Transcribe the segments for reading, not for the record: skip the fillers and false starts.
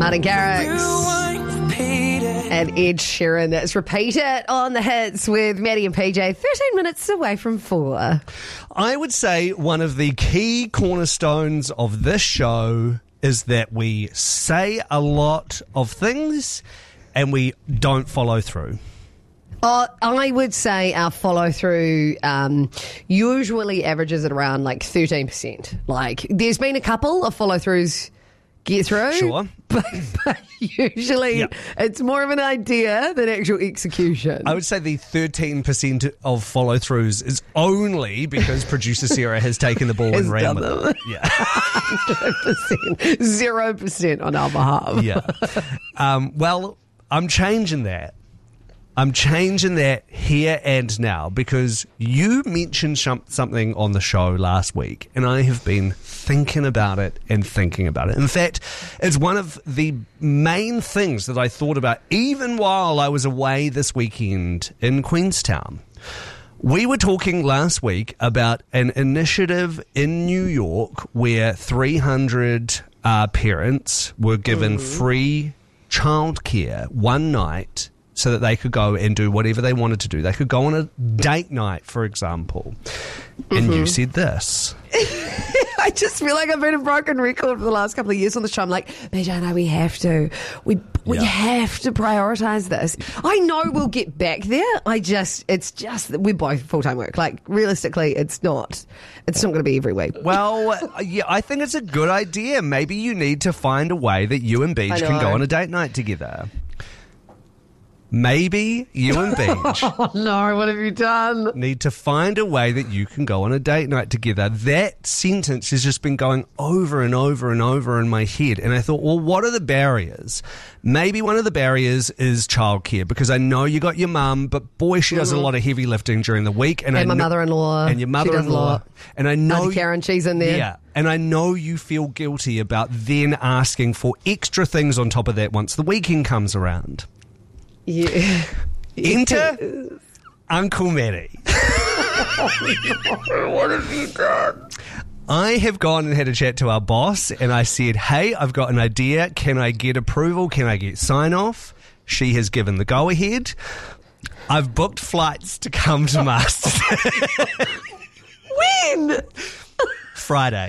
Martin Garrix and Ed Sheeran. That's Repeat It on the hits with Maddie and PJ. 13 minutes away from 4. I would say one of the key cornerstones of this show is that we say a lot of things and we don't follow through. I would say our follow through usually averages at around like 13%. Like, there's been a couple of follow throughs get through. Sure. But usually it's more of an idea than actual execution. I would say the 13% of follow throughs is only because producer Sarah has taken the ball and ran with it. Yeah. 100%. 0% on our behalf. Yeah. Well, I'm changing that. I'm changing that here and now because you mentioned something on the show last week and I have been thinking about it and thinking about it. In fact, it's one of the main things that I thought about even while I was away this weekend in Queenstown. We were talking last week about an initiative in New York where 300 parents were given free childcare one night so that they could go and do whatever they wanted to do. They could go on a date night, for example. And you said this. I just feel like I've been a broken record for the last couple of years on the show. I'm like, BJ, no, we have to. We have to prioritise this. I know we'll get back there. It's just that we're both full-time work. Like, realistically, it's not going to be every week. Well, yeah, I think it's a good idea. Maybe you need to find a way that you and Beach can go on a date night together. Maybe you and Beach oh no, what have you done? Need to find a way that you can go on a date night together. That sentence has just been going over and over and over in my head. And I thought, well, what are the barriers? Maybe one of the barriers is childcare, because I know you got your mum, but boy, she does a lot of heavy lifting during the week. And my mother-in-law. And your mother-in-law. And I know Auntie Karen, she's in there. Yeah. And I know you feel guilty about then asking for extra things on top of that once the weekend comes around. Yeah. Enter Uncle Matty. What have you done? I have gone and had a chat to our boss and I said, hey, I've got an idea. Can I get approval? Can I get sign off? She has given the go ahead. I've booked flights to come to Masterton. When? Friday.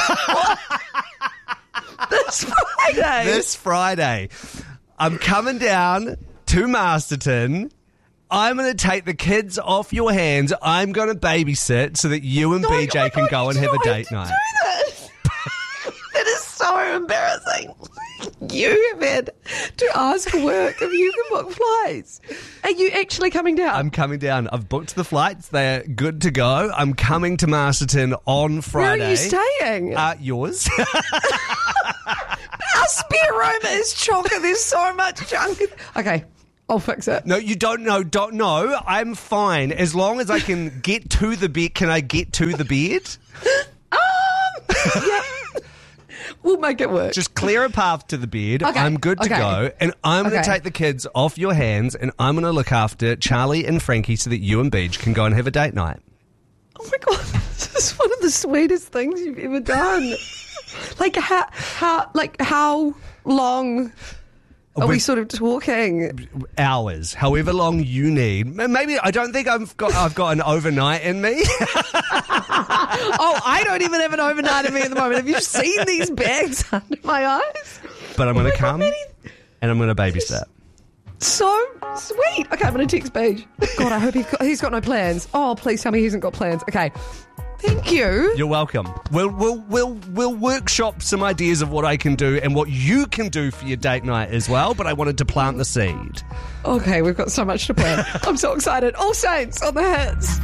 This Friday? This Friday. I'm coming down to Masterton. I'm going to take the kids off your hands. I'm going to babysit so that you and BJ can go and have a date night. That is so embarrassing. You have had to ask work if you can book flights. Are you actually coming down? I'm coming down. I've booked the flights. They're good to go. I'm coming to Masterton on Friday. Where are you staying? Yours. Our spare room is chocker. There's so much junk. Okay, I'll fix it. No, you don't know. Don't know. I'm fine. As long as I can get to the bed. Can I get to the bed? Yeah. We'll make it work. Just clear a path to the bed. Okay. I'm good to go. And I'm going to Okay. take the kids off your hands and I'm going to look after Charlie and Frankie so that you and Beach can go and have a date night. Oh my God, this is one of the sweetest things you've ever done. Like how long are we sort of talking? Hours, however long you need. Maybe I don't think I've got an overnight in me. Oh, I don't even have an overnight in me at the moment. Have you seen these bags under my eyes? But I'm going to come and I'm going to babysit. So sweet. Okay, I'm going to text Paige. God, I hope he's got no plans. Oh, please tell me he hasn't got plans. Okay. Thank you. You're welcome. We'll workshop some ideas of what I can do and what you can do for your date night as well, but I wanted to plant the seed. Okay, we've got so much to plan. I'm so excited. All Saints on the hits.